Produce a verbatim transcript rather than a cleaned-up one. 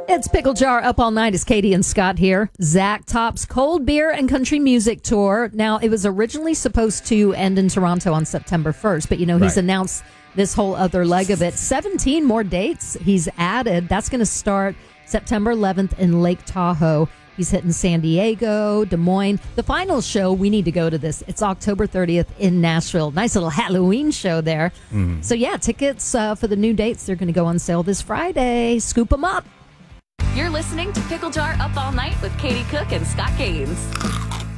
It's Pickle Jar Up All Night. It's Katie and Scott here. Zach Top's Cold Beer and Country Music Tour. Now, it was originally supposed to end in Toronto on September first, but, you know, he's Right. announced this whole other leg of it. seventeen more dates he's added. That's going to start September eleventh in Lake Tahoe. He's hitting San Diego, Des Moines. The final show, we need to go to this. It's October thirtieth in Nashville. Nice little Halloween show there. Mm. So, yeah, tickets uh, for the new dates, they're going to go on sale this Friday. Scoop them up. You're listening to Pickle Jar Up All Night with Katie Cook and Scott Gaines.